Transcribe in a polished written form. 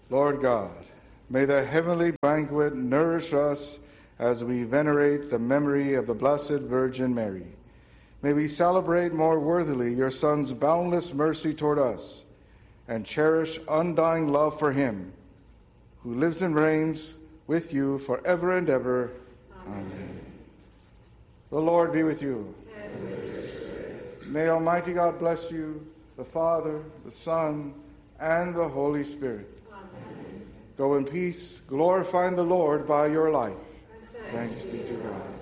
Lord God, may the heavenly banquet nourish us as we venerate the memory of the Blessed Virgin Mary. May we celebrate more worthily your Son's boundless mercy toward us and cherish undying love for him, who lives and reigns with you forever and ever. Amen. The Lord be with you. And with your spirit. May Almighty God bless you, the Father, the Son, and the Holy Spirit. Amen. Go in peace, glorifying the Lord by your life. Thanks be to God.